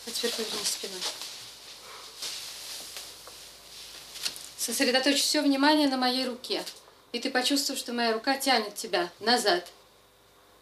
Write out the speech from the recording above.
А теперь повернись спиной. Сосредоточь все внимание на моей руке. И ты почувствуешь, что моя рука тянет тебя назад.